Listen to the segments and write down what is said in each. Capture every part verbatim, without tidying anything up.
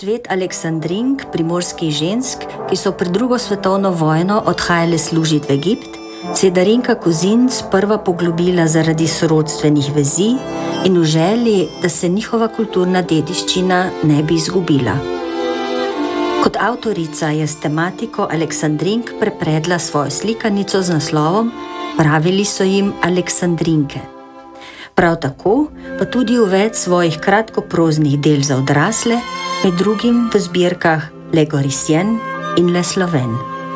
svet Aleksandrink, primorskih žensk, ki so pred drugo svetovno vojno odhajale služiti v Egipt, se je Darinka Kozinc sprva poglobila zaradi sorodstvenih vezi in v želji, da se njihova kulturna dediščina ne bi izgubila. Kot avtorica je s tematiko Aleksandrink prepredla svojo slikanico z naslovom Pravili so jim Aleksandrinke. Prav tako pa tudi v več svojih kratkoproznih del za odrasle, med drugim v zbirkah Le Gorisien in Le Sloven.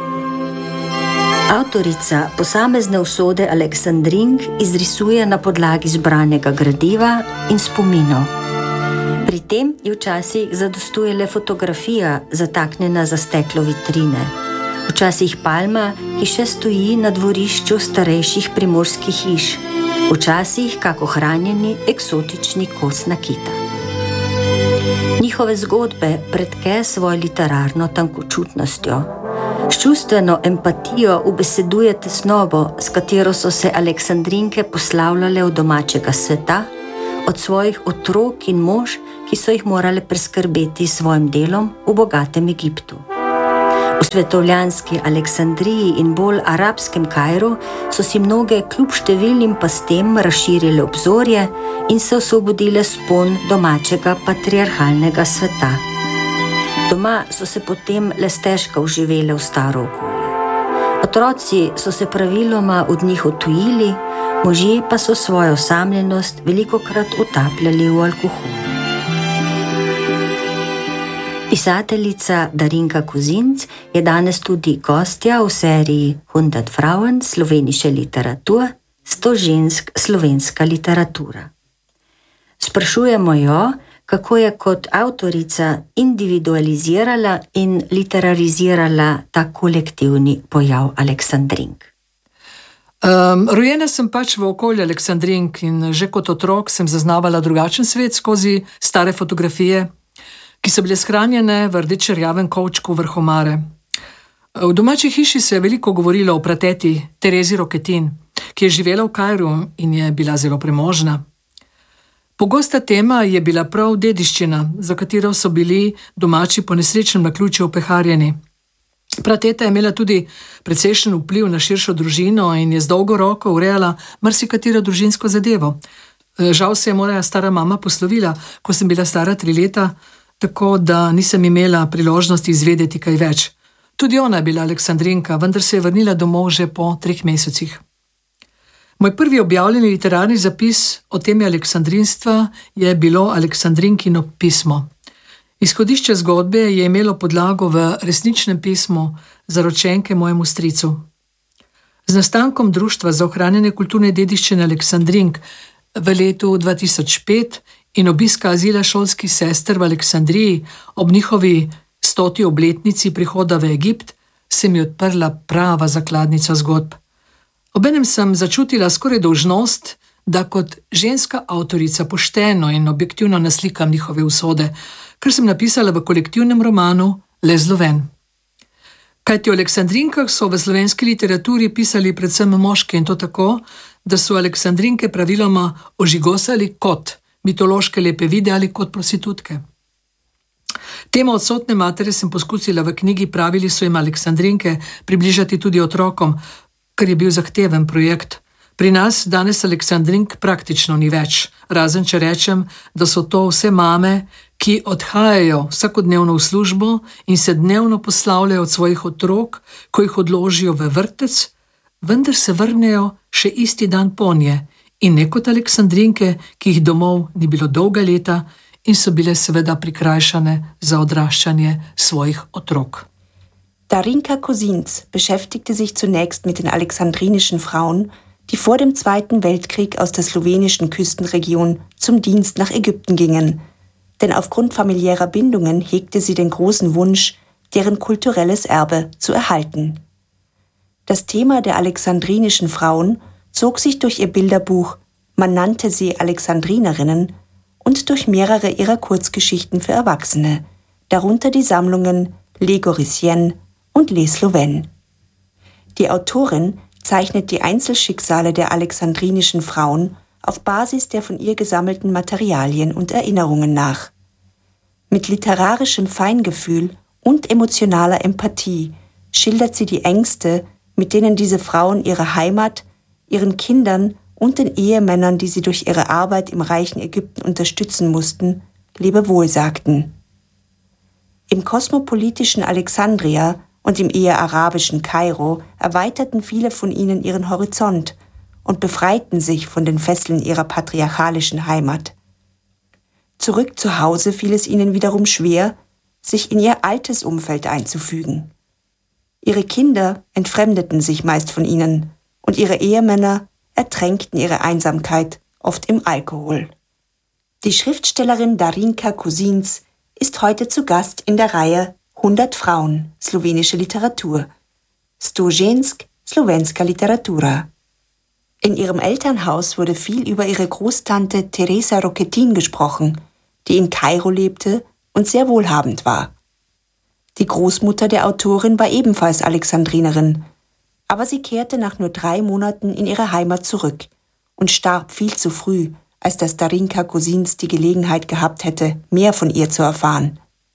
Avtorica posamezne usode Aleksandrink izrisuje na podlagi zbranega gradiva in spominov. Pri tem je včasih zadostuje le fotografija, zataknjena za steklo vitrine. Včasih palma, ki še stoji na dvorišču starejših primorskih hiš. Včasih kak ohranjeni eksotični kos nakita. Njihove zgodbe predke svojo literarno tankočutnostjo. S čustveno empatijo ubeseduje tesnobo, s katero so se Aleksandrinke poslavljale od domačega sveta, od svojih otrok in mož, ki so jih morale preskrbeti s svojim delom v bogatem Egiptu. V svetovljanski Aleksandriji in bolj arabskem Kairu so si mnoge kljub številnim pastem razširile obzorje in se osvobodile spon domačega patriarhalnega sveta. Doma so se potem le stežka vživele v staro okolje. Otroci so se praviloma od njih odtujili, možje pa so svojo osamljenost velikokrat utapljali v alkoholu. Pisateljica Darinka Kozinc je danes tudi gostja v seriji hundert Frauen slovenische Literatur, sto žensk slovenska literatura. Sprašujemo jo, kako je kot avtorica individualizirala in literarizirala ta kolektivni pojav Aleksandrink. Um, rojena sem pač v okolju Aleksandrink in že kot otrok sem zaznavala drugačen svet skozi stare fotografije, ki so bile shranjene v rdečerjavem kovčku vrh omare. V domači hiši se je veliko govorilo o prateti Terezi Roketin, ki je živela v Kairu in je bila zelo premožna. Pogosta tema je bila prav dediščina, za katero so bili domači po nesrečnem naključju opeharjeni. Prateta je imela tudi precejšen vpliv na širšo družino in je z dolgo roko urejala marsikatero družinsko zadevo. Žal se je moja stara mama poslovila, ko sem bila stara tri leta, tako da nisem imela priložnosti izvedeti kaj več. Tudi ona je bila Aleksandrinka, vendar se je vrnila domov že po treh mesecih. Moj prvi objavljeni literarni zapis o temi aleksandrinstva je bilo Aleksandrinkino pismo. Izhodišče zgodbe je imelo podlago v resničnem pismu zaročenke mojemu stricu. Z nastankom Društva za ohranjanje kulturne dediščine Aleksandrink v letu dva tisoč pet in obiska azila šolskih sester v Aleksandriji ob njihovi stoti obletnici prihoda v Egipt, se mi odprla prava zakladnica zgodb. Obenem sem začutila skoraj dolžnost, da kot ženska avtorica pošteno in objektivno naslikam njihove usode, kar sem napisala v kolektivnem romanu Le Sloven. Kajti o Aleksandrinkah so v slovenski literaturi pisali predvsem moški in to tako, da so Aleksandrinke praviloma ožigosali kot mitološke lepe vide ali kot prostitutke. Tema odsotne matere sem poskusila v knjigi Pravili so jim Aleksandrinke približati tudi otrokom, kar je bil zahteven projekt. Pri nas danes Aleksandrink praktično ni več, razen če rečem, da so to vse mame, ki odhajajo vsakodnevno v službo in se dnevno poslavljajo od svojih otrok, ko jih odložijo v vrtec, vendar se vrnejo še isti dan ponje in ne kot Aleksandrinke, ki jih domov ni bilo dolga leta in so bile seveda prikrajšane za odraščanje svojih otrok. Darinka Kozinc beschäftigte sich zunächst mit den alexandrinischen Frauen, die vor dem Zweiten Weltkrieg aus der slowenischen Küstenregion zum Dienst nach Ägypten gingen. Denn aufgrund familiärer Bindungen hegte sie den großen Wunsch, deren kulturelles Erbe zu erhalten. Das Thema der alexandrinischen Frauen zog sich durch ihr Bilderbuch, man nannte sie Alexandrinerinnen, und durch mehrere ihrer Kurzgeschichten für Erwachsene, darunter die Sammlungen Le Gorisien und Les Sloven. Die Autorin zeichnet die Einzelschicksale der alexandrinischen Frauen auf Basis der von ihr gesammelten Materialien und Erinnerungen nach. Mit literarischem Feingefühl und emotionaler Empathie schildert sie die Ängste, mit denen diese Frauen ihrer Heimat, ihren Kindern und den Ehemännern, die sie durch ihre Arbeit im reichen Ägypten unterstützen mussten, Lebewohl sagten. Im kosmopolitischen Alexandria und im eher arabischen Kairo erweiterten viele von ihnen ihren Horizont und befreiten sich von den Fesseln ihrer patriarchalischen Heimat. Zurück zu Hause fiel es ihnen wiederum schwer, sich in ihr altes Umfeld einzufügen. Ihre Kinder entfremdeten sich meist von ihnen und ihre Ehemänner ertränkten ihre Einsamkeit oft im Alkohol. Die Schriftstellerin Darinka Kosins ist heute zu Gast in der Reihe hundert Frauen, slowenische Literatur, sto žensk, slovenska literatura. In ihrem Elternhaus wurde viel über ihre Großtante Teresa Roquetin gesprochen, die in Kairo lebte und sehr wohlhabend war. Die Großmutter der Autorin war ebenfalls Alexandrinerin, aber sie kehrte nach nur drei Monaten in ihre Heimat zurück und starb viel zu früh, als dass Darinka Kosins die Gelegenheit gehabt hätte, mehr von ihr zu erfahren.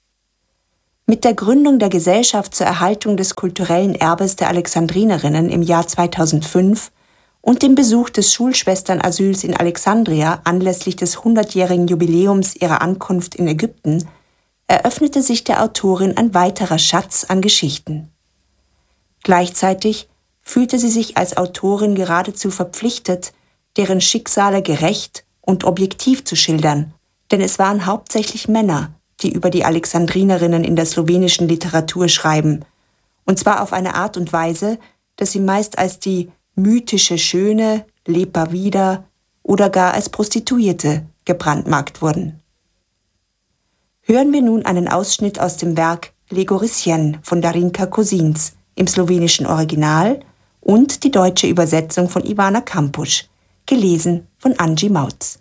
Mit der Gründung der Gesellschaft zur Erhaltung des kulturellen Erbes der Alexandrinerinnen im Jahr zweitausendfünf und dem Besuch des Schulschwesternasyls in Alexandria anlässlich des hundertjährigen Jubiläums ihrer Ankunft in Ägypten eröffnete sich der Autorin ein weiterer Schatz an Geschichten. Gleichzeitig fühlte sie sich als Autorin geradezu verpflichtet, deren Schicksale gerecht und objektiv zu schildern, denn es waren hauptsächlich Männer, die über die Alexandrinerinnen in der slowenischen Literatur schreiben, und zwar auf eine Art und Weise, dass sie meist als die mythische Schöne, Lepa Vida oder gar als Prostituierte gebrandmarkt wurden. Hören wir nun einen Ausschnitt aus dem Werk Legorisjen von Darinka Kosins im slowenischen Original und die deutsche Übersetzung von Ivana Kampusch, gelesen von Angie Mautz.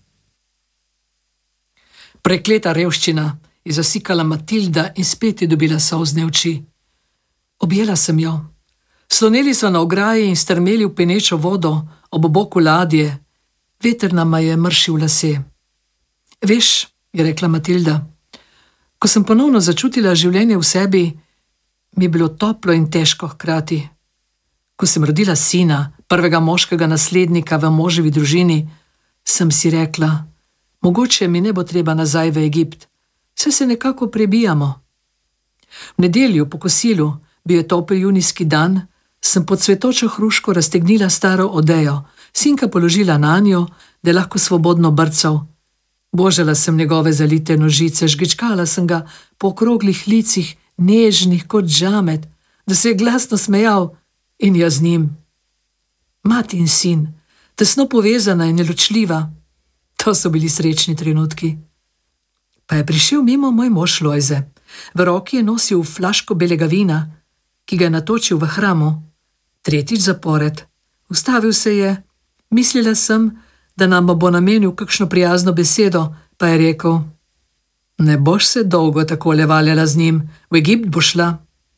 Prekleta revščina je zasikala Matilda in spet je dobila solzne oči. Objela sem jo. Sloneli so na ograji in strmeli v penečo vodo ob boku ladje. Veter nama je mršil lase. Veš, je rekla Matilda, ko sem ponovno začutila življenje v sebi, mi je bilo toplo in težko hkrati. Ko sem rodila sina, prvega moškega naslednika v moževi družini, sem si rekla, mogoče mi ne bo treba nazaj v Egipt, saj se nekako prebijamo. V nedeljo po kosilu, bil je topel junijski dan, sem pod cvetočo hruško raztegnila staro odejo, sinka položila nanjo, da je lahko svobodno brcal. Božala sem njegove zalite nožice, žgečkala sem ga po okroglih licih, nežnih kot žamet, da se je glasno smejal in jaz z njim. Mati in sin, tesno povezana in neločljiva, to so bili srečni trenutki. Pa je prišel mimo moj mož Lojze. V roki je nosil flaško belega vina, ki ga je natočil v hramu. Tretjič zapored. Ustavil se je, mislila sem, da nam bo namenil kakšno prijazno besedo, pa je rekel, ne boš se dolgo takole valjala z njim, v Egipt bo šla.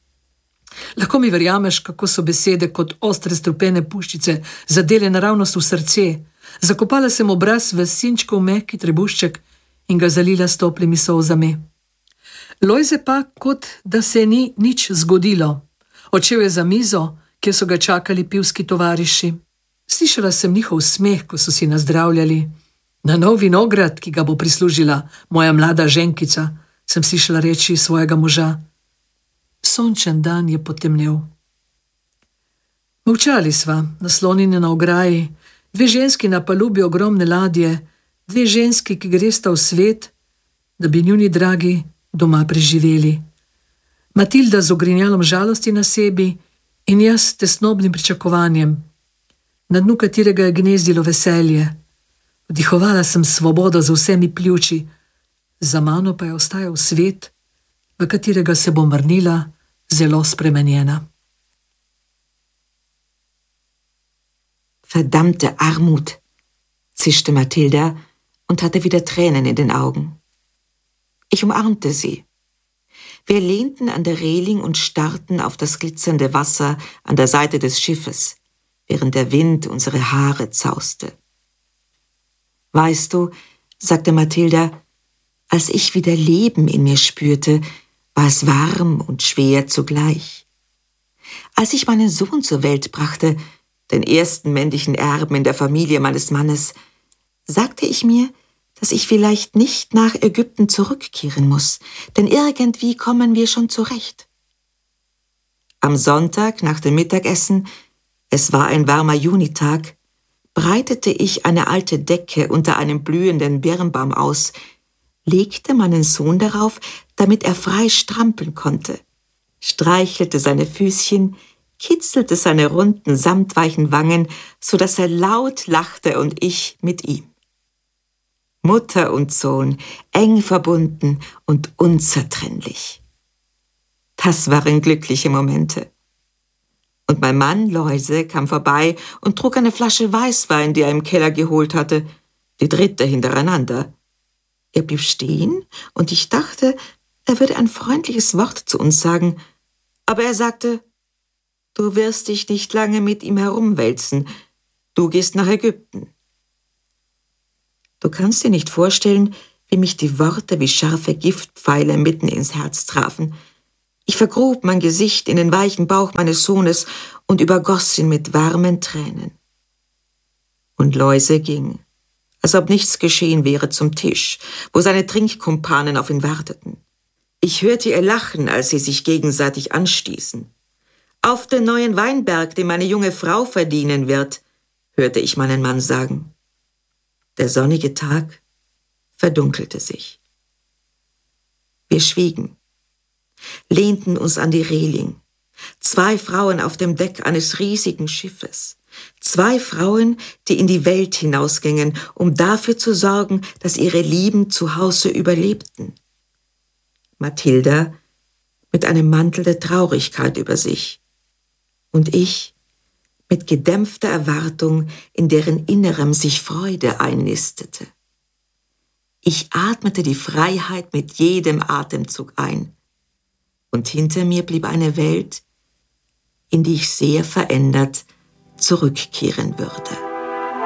Lahko mi verjameš, kako so besede kot ostre strupene puščice zadele naravnost v srce. Zakopala sem obraz v sinčkov mehki trebušček in ga zalila s toplimi solzami. Lojze pa, kot da se ni nič zgodilo. Odšel je za mizo, kjer so ga čakali pivski tovariši. Slišala sem njihov smeh, ko so si nazdravljali. Na nov vinograd, ki ga bo prislužila moja mlada ženkica, sem slišala reči svojega moža. Sončen dan je potemnel. Molčali sva, naslonjeni na ograji, dve ženski na palubi ogromne ladje, dve ženski, ki gresta v svet, da bi njuni dragi doma preživeli. Matilda z ogrinjalom žalosti na sebi in jaz s tesnobnim pričakovanjem, na dnu katerega je gnezdilo veselje. Vdihovala sem svobodo z vsemi pljuči, za mano pa je ostajal svet, v katerega se bom vrnila zelo spremenjena. Verdammte Armut, zischte Matilda und hatte wieder Tränen in den Augen. Ich umarmte sie. Wir lehnten an der Reling und starrten auf das glitzernde Wasser an der Seite des Schiffes, während der Wind unsere Haare zauste. Weißt du, sagte Matilda, Als ich wieder Leben in mir spürte, war es warm und schwer zugleich. Als ich meinen Sohn zur Welt brachte, den ersten männlichen Erben in der Familie meines Mannes, sagte ich mir, dass ich vielleicht nicht nach Ägypten zurückkehren muss, denn irgendwie kommen wir schon zurecht. Am Sonntag nach dem Mittagessen, es war ein warmer Junitag, breitete ich eine alte Decke unter einem blühenden Birnbaum aus, legte meinen Sohn darauf, damit er frei strampeln konnte, streichelte seine Füßchen, kitzelte seine runden, samtweichen Wangen, so dass er laut lachte und ich mit ihm. Mutter und Sohn, eng verbunden und unzertrennlich. Das waren glückliche Momente. Und mein Mann, Läuse, kam vorbei und trug eine Flasche Weißwein, die er im Keller geholt hatte, die dritte hintereinander. Er blieb stehen, und ich dachte, er würde ein freundliches Wort zu uns sagen, aber er sagte, »Du wirst dich nicht lange mit ihm herumwälzen, du gehst nach Ägypten.« Du kannst dir nicht vorstellen, wie mich die Worte wie scharfe Giftpfeile mitten ins Herz trafen. Ich vergrub mein Gesicht in den weichen Bauch meines Sohnes und übergoss ihn mit warmen Tränen. Und Läuse ging, als ob nichts geschehen wäre, zum Tisch, wo seine Trinkkumpanen auf ihn warteten. Ich hörte ihr lachen, als sie sich gegenseitig anstießen. »Auf den neuen Weinberg, den meine junge Frau verdienen wird«, hörte ich meinen Mann sagen. Der sonnige Tag verdunkelte sich. Wir schwiegen, lehnten uns an die Reling. Zwei Frauen auf dem Deck eines riesigen Schiffes. Zwei Frauen, die in die Welt hinausgingen, um dafür zu sorgen, dass ihre Lieben zu Hause überlebten. Mathilda mit einem Mantel der Traurigkeit über sich und ich mit gedämpfter Erwartung, in deren Innerem sich Freude einnistete. Ich atmete die Freiheit mit jedem Atemzug ein, und hinter mir blieb eine Welt, in die ich sehr verändert zurückkehren würde.